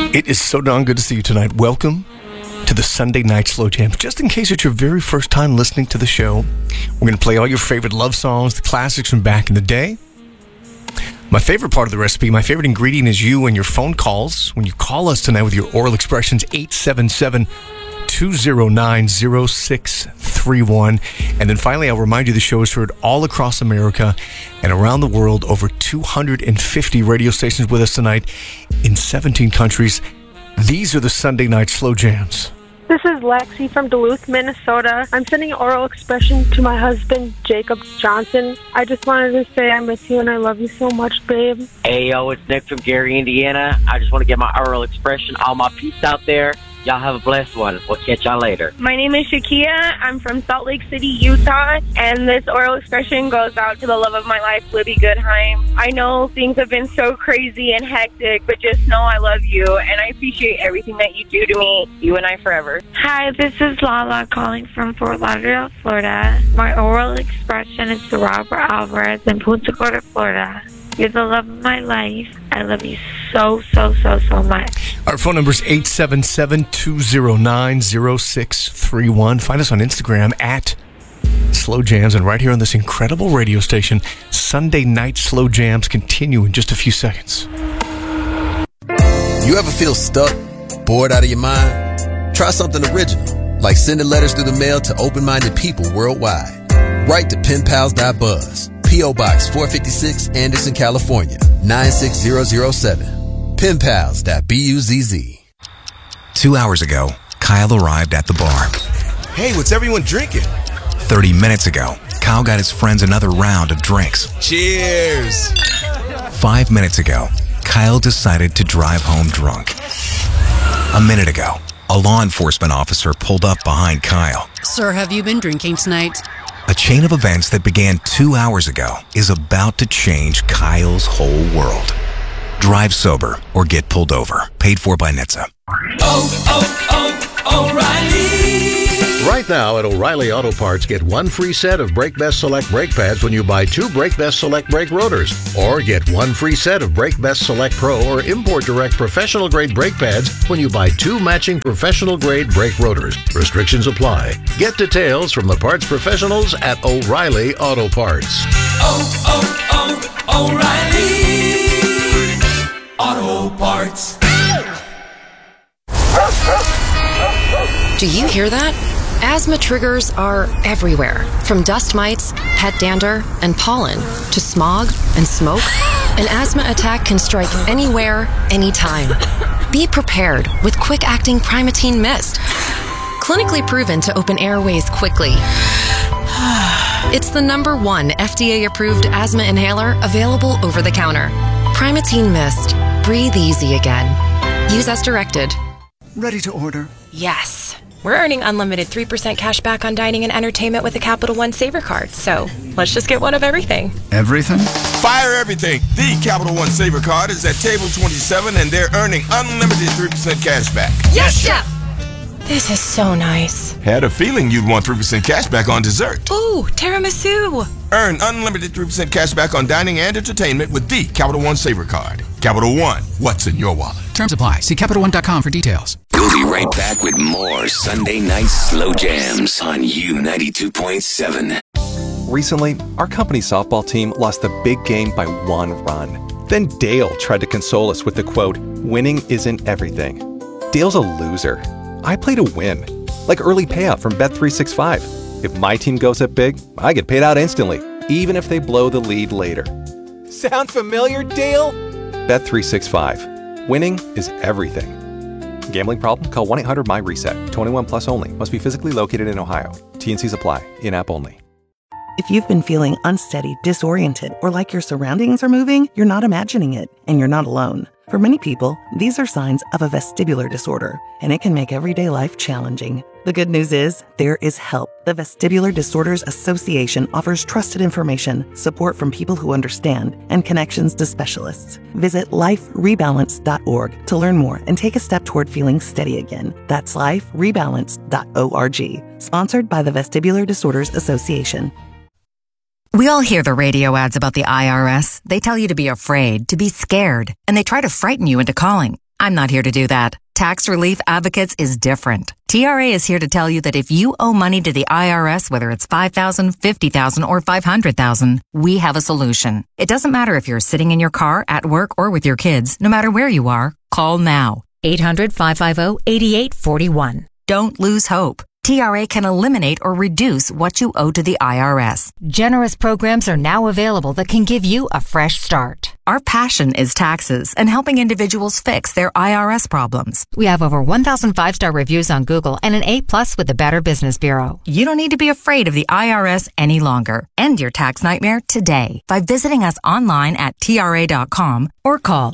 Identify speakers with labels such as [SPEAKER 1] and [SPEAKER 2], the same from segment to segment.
[SPEAKER 1] It is so darn good to see you tonight. Welcome to the Sunday Night Slow Jams. Just in case it's your very first time listening to the show, we're going to play all your favorite love songs, the classics from back in the day. My favorite part of the recipe, my favorite ingredient is you and your phone calls. When you call us tonight with your oral expressions, 877-209-0631. And then finally, I'll remind you the show is heard all across America and around the world. Over 250 radio stations with us tonight in 17 countries. These are the Sunday Night Slow Jams.
[SPEAKER 2] This is Lexi from Duluth, Minnesota. I'm sending an oral expression to my husband, Jacob Johnson. I just wanted to say I miss you and I love you so much, babe.
[SPEAKER 3] Hey, yo, it's Nick from Gary, Indiana. I just want to get my oral expression. All my peeps out there, y'all have a blessed one. We'll catch y'all later.
[SPEAKER 4] My name is Shakia. I'm from Salt Lake City, Utah. And this oral expression goes out to the love of my life, Libby Goodheim. I know things have been so crazy and hectic, but just know I love you and I appreciate everything that you do to me, you and I forever.
[SPEAKER 5] Hi, this is Lala calling from Fort Lauderdale, Florida. My oral expression is to Robert Alvarez in Punta Gorda, Florida. You're the love of my life. I love you so, so, so, so much.
[SPEAKER 1] Our phone number is 877-209-0631. Find us on Instagram at Slow Jams. And right here on this incredible radio station, Sunday Night Slow Jams continue in just a few seconds.
[SPEAKER 6] You ever feel stuck, bored out of your mind? Try something original, like sending letters through the mail to open-minded people worldwide. Write to penpals.buzz. P.O. Box 456, Anderson, California, 96007. Penpals.buzz.
[SPEAKER 7] 2 hours ago, Kyle arrived at the bar.
[SPEAKER 8] Hey, what's everyone drinking?
[SPEAKER 7] 30 minutes ago, Kyle got his friends another round of drinks.
[SPEAKER 8] Cheers!
[SPEAKER 7] 5 minutes ago, Kyle decided to drive home drunk. A minute ago, a law enforcement officer pulled up behind Kyle.
[SPEAKER 9] Sir, have you been drinking tonight?
[SPEAKER 7] A chain of events that began 2 hours ago is about to change Kyle's whole world. Drive sober or get pulled over. Paid for by NHTSA.
[SPEAKER 10] O'Reilly! Right now at O'Reilly Auto Parts, get one free set of Brake Best Select brake pads when you buy two Brake Best Select brake rotors. Or get one free set of Brake Best Select Pro or Import Direct professional grade brake pads when you buy two matching professional grade brake rotors. Restrictions apply. Get details from the parts professionals at O'Reilly Auto Parts.
[SPEAKER 11] O'Reilly Auto Parts.
[SPEAKER 12] Do you hear that? Asthma triggers are everywhere, from dust mites, pet dander, and pollen, to smog and smoke. An asthma attack can strike anywhere, anytime. Be prepared with quick-acting Primatene Mist. Clinically proven to open airways quickly. It's the #1 FDA-approved asthma inhaler available over the counter. Primatene Mist. Breathe easy again. Use as directed.
[SPEAKER 13] Ready to order?
[SPEAKER 14] Yes. We're earning unlimited 3% cash back on dining and entertainment with a Capital One Saver card. So let's just get one of everything.
[SPEAKER 13] Everything?
[SPEAKER 8] Fire everything. The Capital One Saver card is at table 27 and they're earning unlimited 3% cash back.
[SPEAKER 14] Yes, Chef! This is so nice.
[SPEAKER 8] Had a feeling you'd want 3% cash back on dessert.
[SPEAKER 14] Ooh, tiramisu.
[SPEAKER 8] Earn unlimited 3% cash back on dining and entertainment with the Capital One Saver card. Capital One, what's in your wallet?
[SPEAKER 15] Terms apply. See CapitalOne.com for details.
[SPEAKER 11] We'll be right back with more Sunday Night Slow Jams on U92.7.
[SPEAKER 16] Recently, our company softball team lost the big game by 1 run. Then Dale tried to console us with the quote, "Winning isn't everything." Dale's a loser. I play to win, like early payout from Bet365. If my team goes up big, I get paid out instantly, even if they blow the lead later. Sound familiar, Dale? Bet365. Winning is everything. Gambling problem? Call 1-800-MY-RESET. 21 plus only. Must be physically located in Ohio. T&Cs apply. In-app only.
[SPEAKER 17] If you've been feeling unsteady, disoriented, or like your surroundings are moving, you're not imagining it, and you're not alone. For many people, these are signs of a vestibular disorder, and it can make everyday life challenging. The good news is, there is help. The Vestibular Disorders Association offers trusted information, support from people who understand, and connections to specialists. Visit liferebalance.org to learn more and take a step toward feeling steady again. That's liferebalance.org. Sponsored by the Vestibular Disorders Association.
[SPEAKER 18] We all hear the radio ads about the IRS. They tell you to be afraid, to be scared, and they try to frighten you into calling. I'm not here to do that. Tax Relief Advocates is different. TRA is here to tell you that if you owe money to the IRS, whether it's $5,000, $50,000, or $500,000, we have a solution. It doesn't matter if you're sitting in your car, at work, or with your kids. No matter where you are, call now.
[SPEAKER 13] 800-550-8841.
[SPEAKER 18] Don't lose hope. TRA can eliminate or reduce what you owe to the IRS.
[SPEAKER 13] Generous programs are now available that can give you a fresh start.
[SPEAKER 18] Our passion is taxes and helping individuals fix their IRS problems.
[SPEAKER 13] We have over 1,000 5-star reviews on Google and an A+ with the Better Business Bureau.
[SPEAKER 18] You don't need to be afraid of the IRS any longer. End your tax nightmare today by visiting us online at TRA.com
[SPEAKER 13] or call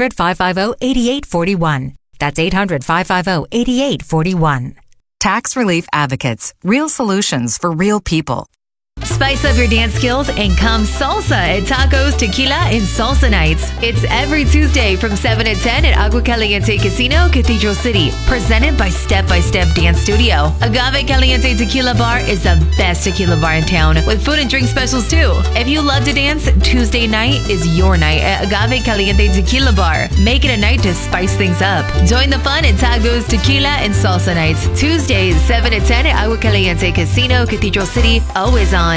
[SPEAKER 13] 800-550-8841. That's 800-550-8841.
[SPEAKER 18] Tax Relief Advocates. Real solutions for real people.
[SPEAKER 19] Spice up your dance skills and come salsa at Tacos, Tequila, and Salsa Nights. It's every Tuesday from 7 to 10 at Agua Caliente Casino, Cathedral City. Presented by Step by Step Dance Studio. Agave Caliente Tequila Bar is the best tequila bar in town, with food and drink specials too. If you love to dance, Tuesday night is your night at Agave Caliente Tequila Bar. Make it a night to spice things up. Join the fun at Tacos, Tequila, and Salsa Nights. Tuesdays, 7 to 10 at Agua Caliente Casino, Cathedral City. Always on.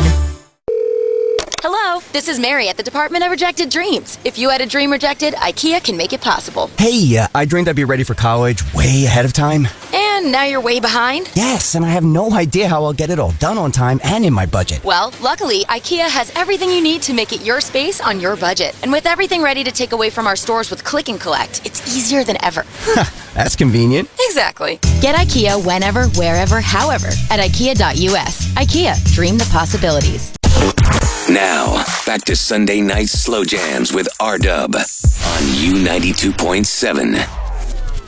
[SPEAKER 20] Hello, this is Mary at the Department of Rejected Dreams. If you had a dream rejected, IKEA can make it possible.
[SPEAKER 21] Hey, I dreamed I'd be ready for college way ahead of time.
[SPEAKER 20] And now you're way behind?
[SPEAKER 21] Yes, and I have no idea how I'll get it all done on time and in my budget.
[SPEAKER 20] Well, luckily, IKEA has everything you need to make it your space on your budget. And with everything ready to take away from our stores with Click and Collect, it's easier than ever.
[SPEAKER 21] That's convenient.
[SPEAKER 20] Exactly. Get IKEA whenever, wherever, however at IKEA.us. IKEA, dream the possibilities.
[SPEAKER 11] Now, back to Sunday Night Slow Jams with R-Dub on U92.7.